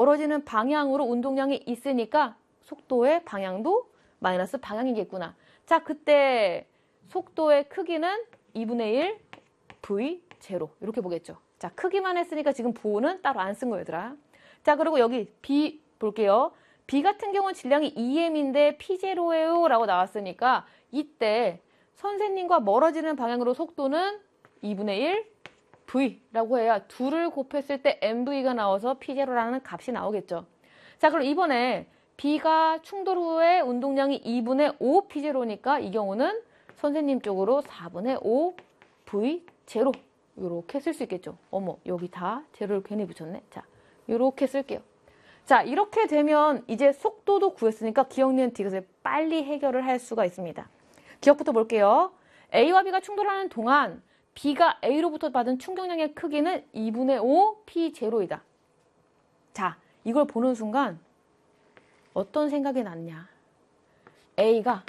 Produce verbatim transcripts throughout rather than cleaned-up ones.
멀어지는 방향으로 운동량이 있으니까 속도의 방향도 마이너스 방향이겠구나. 자, 그때 속도의 크기는 이분의 일 브이 제로 이렇게 보겠죠. 자, 크기만 했으니까 지금 부호는 따로 안 쓴 거예요, 얘들아. 자, 그리고 여기 B 볼게요. B 같은 경우는 질량이 이엠인데 피 제로예요 라고 나왔으니까 이때 선생님과 멀어지는 방향으로 속도는 이분의 일 브이라고 해야 둘을 곱했을 때 엠브이가 나와서 피 제로라는 값이 나오겠죠. 자, 그럼 이번에 B가 충돌 후에 운동량이 이분의 오 피 제로니까 이 경우는 선생님 쪽으로 사분의 오 브이 제로 이렇게 쓸 수 있겠죠. 어머, 여기 다 제로를 괜히 붙였네. 자, 이렇게 쓸게요. 자, 이렇게 되면 이제 속도도 구했으니까 기억, 니은, 디귿을 빨리 해결을 할 수가 있습니다. 기억부터 볼게요. A와 B가 충돌하는 동안 B가 A로부터 받은 충격량의 크기는 이분의 오 피 제로이다. 자, 이걸 보는 순간 어떤 생각이 났냐. A가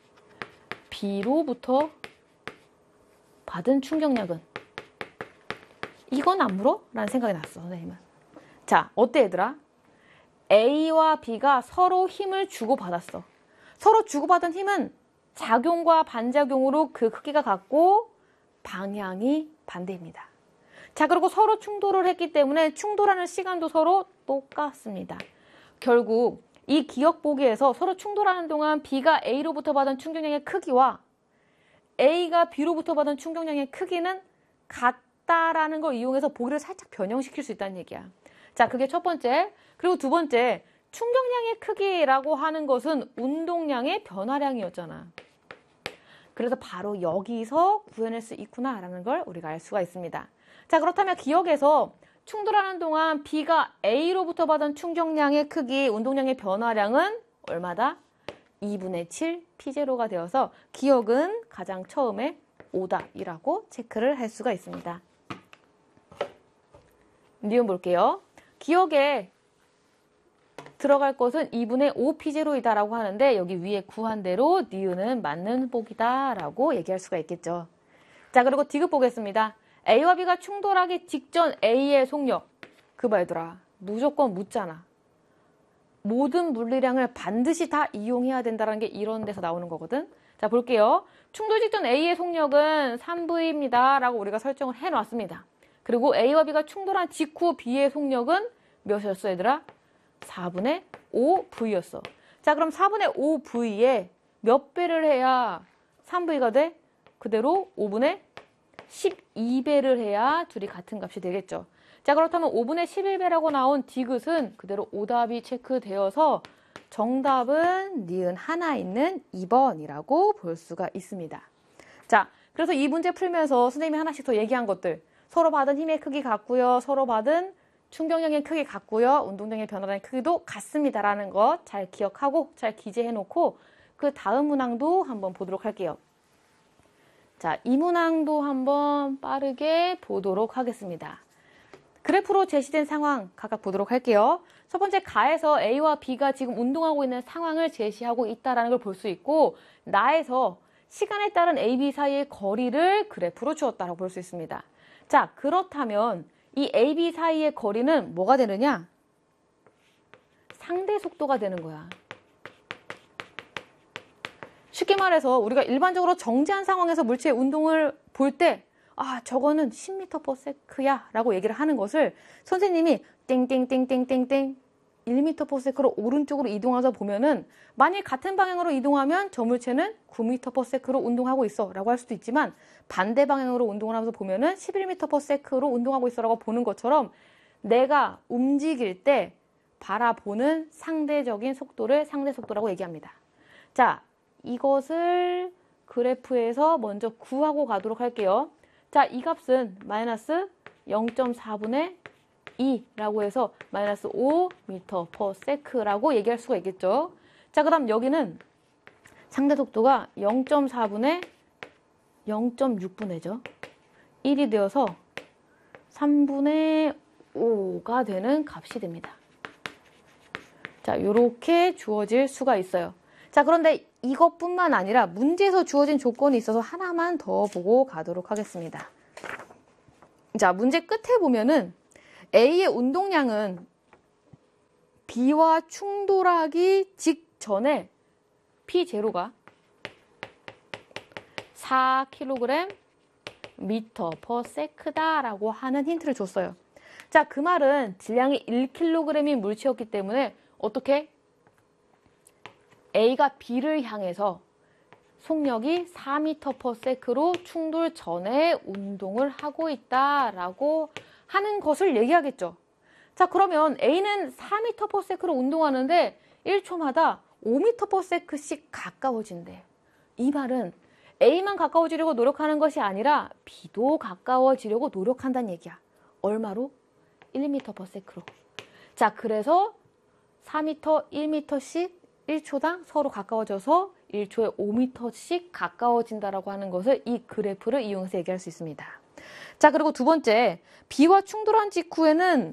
B로부터 받은 충격량은 이건 안 물어? 라는 생각이 났어, 선생님은. 자, 어때 얘들아? A와 B가 서로 힘을 주고받았어. 서로 주고받은 힘은 작용과 반작용으로 그 크기가 같고 방향이 반대입니다. 자, 그리고 서로 충돌을 했기 때문에 충돌하는 시간도 서로 똑같습니다. 결국 이 기억 보기에서 서로 충돌하는 동안 B가 A로부터 받은 충격량의 크기와 A가 B로부터 받은 충격량의 크기는 같다라는 걸 이용해서 보기를 살짝 변형시킬 수 있다는 얘기야. 자, 그게 첫 번째. 그리고 두 번째, 충격량의 크기라고 하는 것은 운동량의 변화량이었잖아. 그래서 바로 여기서 구해낼 수 있구나라는 걸 우리가 알 수가 있습니다. 자, 그렇다면 기억에서 충돌하는 동안 B가 A로부터 받은 충격량의 크기, 운동량의 변화량은 얼마다? 이분의 칠 피 제로가 되어서 기억은 가장 처음에 오답이라고 체크를 할 수가 있습니다. 니은 볼게요. 기억에 들어갈 것은 이분의 오 피 제로이다 라고 하는데 여기 위에 구한 대로 니은은 맞는 보기다 라고 얘기할 수가 있겠죠. 자, 그리고 디귿 보겠습니다. A와 B가 충돌하기 직전 A의 속력. 그 봐 얘들아, 무조건 묻잖아. 모든 물리량을 반드시 다 이용해야 된다는 게 이런 데서 나오는 거거든. 자, 볼게요. 충돌 직전 A의 속력은 삼 브이입니다 라고 우리가 설정을 해놨습니다. 그리고 A와 B가 충돌한 직후 B의 속력은 몇이었어 얘들아? 사분의 오 브이였어. 자, 그럼 사분의 오 브이에 몇 배를 해야 삼 브이가 돼? 그대로 오분의 십이 배를 해야 둘이 같은 값이 되겠죠. 자, 그렇다면 오분의 십일 배라고 나온 디귿은 그대로 오답이 체크되어서 정답은 니은 하나 있는 이 번이라고 볼 수가 있습니다. 자, 그래서 이 문제 풀면서 선생님이 하나씩 더 얘기한 것들, 서로 받은 힘의 크기 같고요. 서로 받은 충격량의 크기 같고요. 운동량의 변화량의 크기도 같습니다라는 것 잘 기억하고 잘 기재해놓고 그 다음 문항도 한번 보도록 할게요. 자, 이 문항도 한번 빠르게 보도록 하겠습니다. 그래프로 제시된 상황 각각 보도록 할게요. 첫 번째 가에서 A와 B가 지금 운동하고 있는 상황을 제시하고 있다는 걸 볼 수 있고 나에서 시간에 따른 A, B 사이의 거리를 그래프로 주었다고 볼 수 있습니다. 자, 그렇다면 이 A, B 사이의 거리는 뭐가 되느냐? 상대 속도가 되는 거야. 쉽게 말해서 우리가 일반적으로 정지한 상황에서 물체의 운동을 볼 때 아, 저거는 십 미터 퍼 세컨드야 라고 얘기를 하는 것을 선생님이 땡땡땡땡땡땡 일 미터 퍼 세컨드로 오른쪽으로 이동해서 보면은 만일 같은 방향으로 이동하면 저 물체는 구 미터 퍼 세컨드로 운동하고 있어 라고 할 수도 있지만 반대 방향으로 운동을 하면서 보면은 십일 미터 퍼 세컨드로 운동하고 있어 라고 보는 것처럼 내가 움직일 때 바라보는 상대적인 속도를 상대 속도라고 얘기합니다. 자, 이것을 그래프에서 먼저 구하고 가도록 할게요. 자, 이 값은 마이너스 영 점 사분의 이라고 해서 마이너스 오 미터 퍼 세컨드라고 얘기할 수가 있겠죠. 자, 그 다음 여기는 상대 속도가 영 점 사분의 영 점 육분의죠. 일이 되어서 삼분의 오가 되는 값이 됩니다. 자, 이렇게 주어질 수가 있어요. 자, 그런데 이것뿐만 아니라 문제에서 주어진 조건이 있어서 하나만 더 보고 가도록 하겠습니다. 자, 문제 끝에 보면은 A의 운동량은 B와 충돌하기 직전에 P 제로가 사 킬로그램 미터 퍼 세크다라고 하는 힌트를 줬어요. 자, 그 말은 질량이 일 킬로그램인 물체였기 때문에 어떻게? A가 B를 향해서 속력이 사 미터 퍼 세크로 충돌 전에 운동을 하고 있다라고 하는 것을 얘기하겠죠. 자, 그러면 A는 사 미터 퍼 세크로 운동하는데 일 초마다 오 미터 퍼 세크씩 가까워진대. 이 말은 A만 가까워지려고 노력하는 것이 아니라 B도 가까워지려고 노력한다는 얘기야. 얼마로? 일 미터 퍼 세크로. 자, 그래서 사 미터, 일 미터씩 일 초당 서로 가까워져서 일 초에 오 미터씩 가까워진다라고 하는 것을 이 그래프를 이용해서 얘기할 수 있습니다. 자, 그리고 두 번째, B와 충돌한 직후에는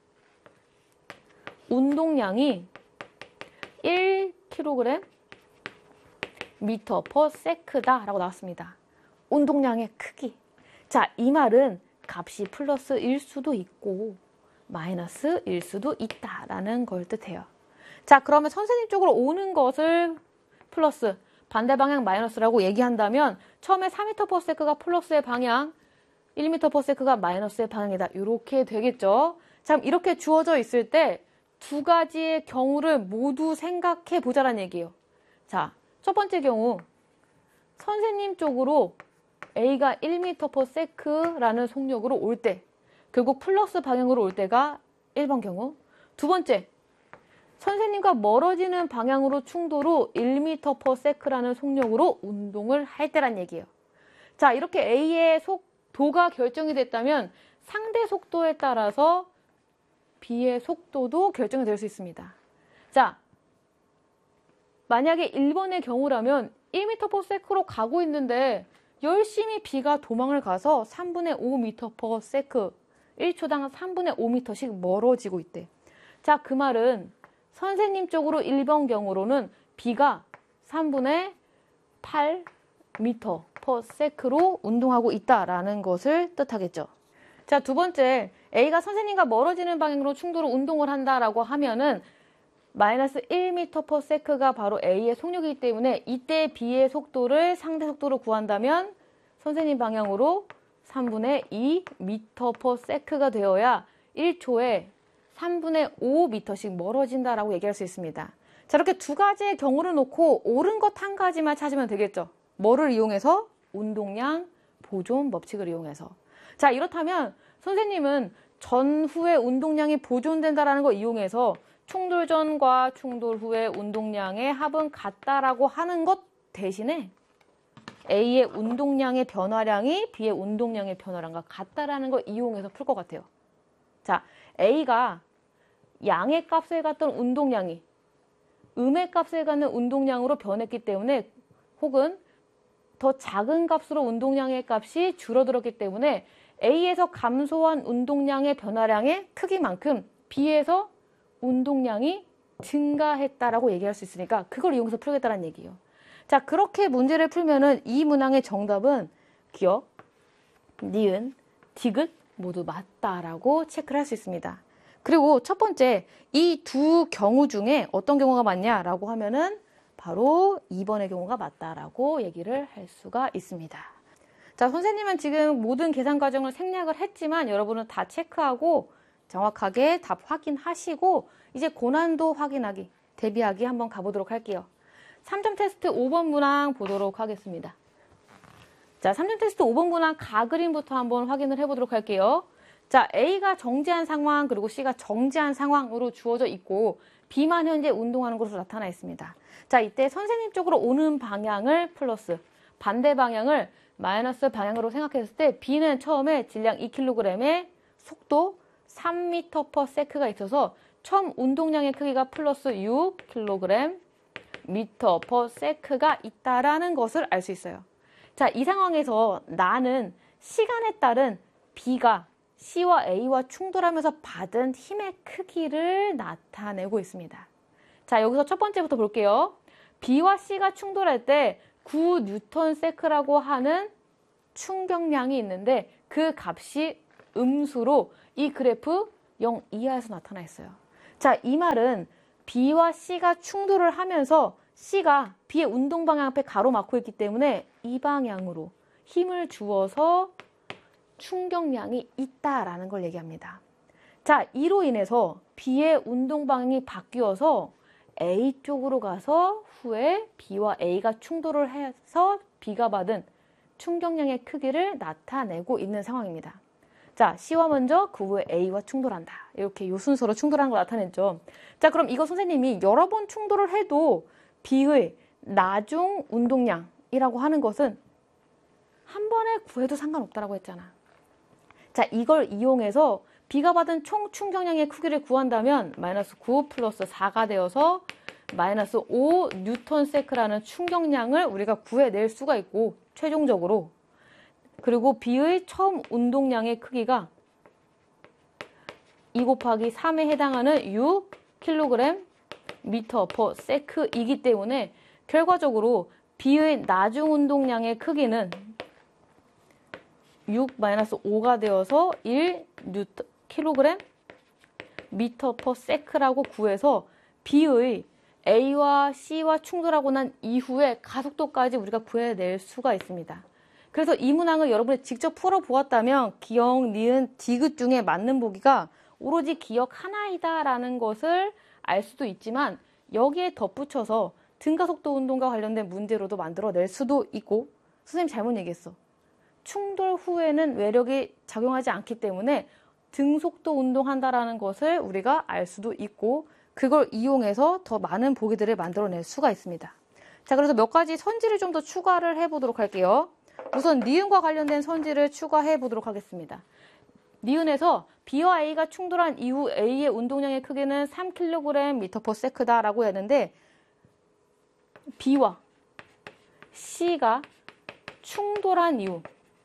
운동량이 일 킬로그램 미터 퍼 세크다라고 나왔습니다. 운동량의 크기. 자, 이 말은 값이 플러스일 수도 있고 마이너스일 수도 있다라는 걸 뜻해요. 자, 그러면 선생님 쪽으로 오는 것을 플러스, 반대 방향 마이너스라고 얘기한다면 처음에 사 미터 퍼 세크가 플러스의 방향, 일 미터 퍼 세크가 마이너스의 방향이다. 이렇게 되겠죠. 자, 이렇게 주어져 있을 때 두 가지의 경우를 모두 생각해 보자라는 얘기예요. 자, 첫 번째 경우 선생님 쪽으로 A가 일 미터 퍼 세크라는 속력으로 올 때 결국 플러스 방향으로 올 때가 일 번 경우. 두 번째, 선생님과 멀어지는 방향으로 충돌 후 일 미터 퍼 세크라는 속력으로 운동을 할 때란 얘기예요. 자, 이렇게 A의 속도가 결정이 됐다면 상대 속도에 따라서 B의 속도도 결정이 될 수 있습니다. 자, 만약에 일 번의 경우라면 일 미터 퍼 세크로 가고 있는데 열심히 B가 도망을 가서 삼분의 오 미터 퍼 세크, 일 초당 삼분의 오 미터씩 멀어지고 있대. 자, 그 말은 선생님 쪽으로 일 번 경우로는 B가 삼분의 팔 미터 퍼 세크로 운동하고 있다라는 것을 뜻하겠죠. 자, 두 번째, A가 선생님과 멀어지는 방향으로 충돌 후 운동을 한다라고 하면은 마이너스 일 미터 퍼 세크가 바로 A의 속력이기 때문에 이때 B의 속도를 상대 속도로 구한다면 선생님 방향으로 삼분의 이 미터 퍼 세크가 되어야 일 초에 삼분의 오 미터씩 멀어진다라고 얘기할 수 있습니다. 자, 이렇게 두 가지의 경우를 놓고 옳은 것 한 가지만 찾으면 되겠죠. 뭐를 이용해서? 운동량 보존 법칙을 이용해서. 자, 이렇다면 선생님은 전후의 운동량이 보존된다라는 걸 이용해서 충돌 전과 충돌 후의 운동량의 합은 같다라고 하는 것 대신에 A의 운동량의 변화량이 B의 운동량의 변화량과 같다라는 걸 이용해서 풀 것 같아요. 자, A가 양의 값에 갔던 운동량이 음의 값에 갖는 운동량으로 변했기 때문에 혹은 더 작은 값으로 운동량의 값이 줄어들었기 때문에 A에서 감소한 운동량의 변화량의 크기만큼 B에서 운동량이 증가했다라고 얘기할 수 있으니까 그걸 이용해서 풀겠다는 얘기예요. 자, 그렇게 문제를 풀면은 이 문항의 정답은 기억, 니은, 디귿 모두 맞다라고 체크를 할 수 있습니다. 그리고 첫 번째, 이 두 경우 중에 어떤 경우가 맞냐라고 하면은 바로 이 번의 경우가 맞다라고 얘기를 할 수가 있습니다. 자, 선생님은 지금 모든 계산 과정을 생략을 했지만 여러분은 다 체크하고 정확하게 답 확인하시고 이제 고난도 확인하기, 대비하기 한번 가보도록 할게요. 삼 점 테스트 오 번 문항 보도록 하겠습니다. 자, 삼 점 테스트 오 번 문항 가그림부터 한번 확인을 해보도록 할게요. 자, A가 정지한 상황 그리고 C가 정지한 상황으로 주어져 있고 B만 현재 운동하는 것으로 나타나 있습니다. 자, 이때 선생님 쪽으로 오는 방향을 플러스, 반대 방향을 마이너스 방향으로 생각했을 때 B는 처음에 질량 이 킬로그램의 속도 삼 미터 퍼 세크가 있어서 처음 운동량의 크기가 플러스 육 킬로그램 미터 퍼 세크가 있다라는 것을 알 수 있어요. 자, 이 상황에서 나는 시간에 따른 B가 C와 A와 충돌하면서 받은 힘의 크기를 나타내고 있습니다. 자, 여기서 첫 번째부터 볼게요. B와 C가 충돌할 때 구 뉴턴 세크라고 하는 충격량이 있는데 그 값이 음수로 이 그래프 영 이하에서 나타나 있어요. 자, 이 말은 B와 C가 충돌을 하면서 C가 B의 운동 방향 앞에 가로막고 있기 때문에 이 방향으로 힘을 주어서 충격량이 있다라는 걸 얘기합니다. 자, 이로 인해서 B의 운동 방향이 바뀌어서 A 쪽으로 가서 후에 B와 A가 충돌을 해서 B가 받은 충격량의 크기를 나타내고 있는 상황입니다. 자, C와 먼저 그 후에 A와 충돌한다. 이렇게 요 순서로 충돌하는 걸 나타냈죠. 자, 그럼 이거 선생님이 여러 번 충돌을 해도 B의 나중 운동량이라고 하는 것은 한 번에 구해도 상관없다라고 했잖아. 자, 이걸 이용해서 B가 받은 총 충격량의 크기를 구한다면 마이너스 구 플러스 사가 되어서 마이너스 오 뉴턴 세크라는 충격량을 우리가 구해낼 수가 있고 최종적으로 그리고 B의 처음 운동량의 크기가 이 곱하기 삼에 해당하는 육 킬로그램 미터 퍼 세크이기 때문에 결과적으로 B의 나중 운동량의 크기는 육 마이너스 오가 되어서 일 뉴턴, 킬로그램 미터 퍼 세크라고 구해서 B의 A와 C와 충돌하고 난 이후에 가속도까지 우리가 구해낼 수가 있습니다. 그래서 이 문항을 여러분이 직접 풀어보았다면 기억, 니은, 디귿 중에 맞는 보기가 오로지 기억 하나이다 라는 것을 알 수도 있지만 여기에 덧붙여서 등가속도 운동과 관련된 문제로도 만들어낼 수도 있고 선생님 잘못 얘기했어. 충돌 후에는 외력이 작용하지 않기 때문에 등속도 운동한다라는 것을 우리가 알 수도 있고 그걸 이용해서 더 많은 보기들을 만들어낼 수가 있습니다. 자, 그래서 몇 가지 선지를 좀 더 추가를 해보도록 할게요. 우선 니은과 관련된 선지를 추가해 보도록 하겠습니다. 니은에서 B와 A가 충돌한 이후 A의 운동량의 크기는 삼 킬로그램 미터 퍼 세크다라고 했는데 B와 C가 충돌한 이후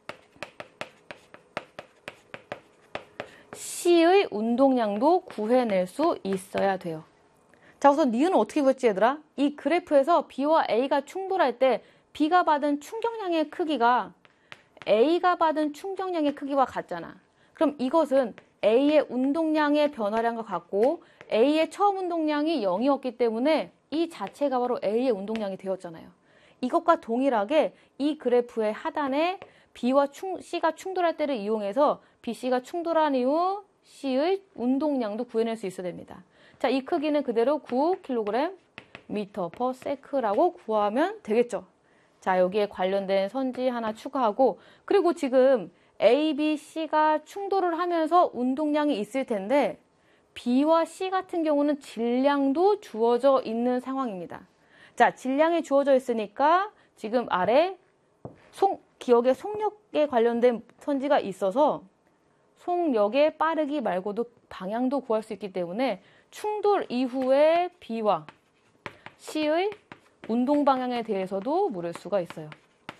C의 운동량도 구해낼 수 있어야 돼요. 자, 우선 니은은 어떻게 구했지 얘들아? 이 그래프에서 B와 A가 충돌할 때 B가 받은 충격량의 크기가 A가 받은 충격량의 크기와 같잖아. 그럼 이것은 A의 운동량의 변화량과 같고 A의 처음 운동량이 영이었기 때문에 이 자체가 바로 A의 운동량이 되었잖아요. 이것과 동일하게 이 그래프의 하단에 B와 충, C가 충돌할 때를 이용해서 B, C가 충돌한 이후 C의 운동량도 구해낼 수 있어야 됩니다. 자, 이 크기는 그대로 구 킬로그램 미터 퍼 세크라고 구하면 되겠죠. 자, 여기에 관련된 선지 하나 추가하고 그리고 지금 A, B, C가 충돌을 하면서 운동량이 있을 텐데 B와 C 같은 경우는 질량도 주어져 있는 상황입니다. 자, 질량이 주어져 있으니까 지금 아래 송, 기억의 속력에 관련된 선지가 있어서 속력의 빠르기 말고도 방향도 구할 수 있기 때문에 충돌 이후에 B와 C의 운동 방향에 대해서도 물을 수가 있어요.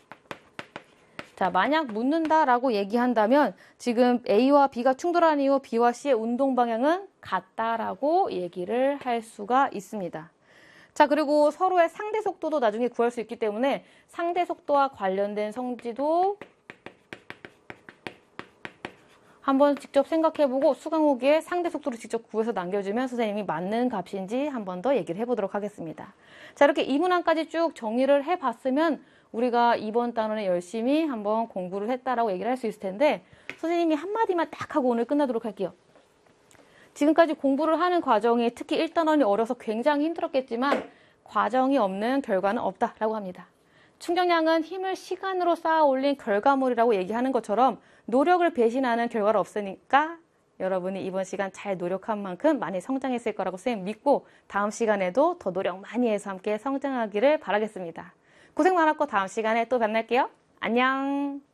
자, 만약 묻는다라고 얘기한다면 지금 A와 B가 충돌한 이후 B와 C의 운동 방향은 같다라고 얘기를 할 수가 있습니다. 자, 그리고 서로의 상대 속도도 나중에 구할 수 있기 때문에 상대 속도와 관련된 성지도 한번 직접 생각해보고 수강 후기에 상대 속도를 직접 구해서 남겨주면 선생님이 맞는 값인지 한 번 더 얘기를 해보도록 하겠습니다. 자, 이렇게 이 문항까지 쭉 정리를 해봤으면 우리가 이번 단원에 열심히 한번 공부를 했다라고 얘기를 할 수 있을 텐데 선생님이 한마디만 딱 하고 오늘 끝나도록 할게요. 지금까지 공부를 하는 과정이 특히 일 단원이 어려서 굉장히 힘들었겠지만 과정이 없는 결과는 없다라고 합니다. 충격량은 힘을 시간으로 쌓아 올린 결과물이라고 얘기하는 것처럼 노력을 배신하는 결과는 없으니까 여러분이 이번 시간 잘 노력한 만큼 많이 성장했을 거라고 선생님 믿고 다음 시간에도 더 노력 많이 해서 함께 성장하기를 바라겠습니다. 고생 많았고 다음 시간에 또 만날게요. 안녕.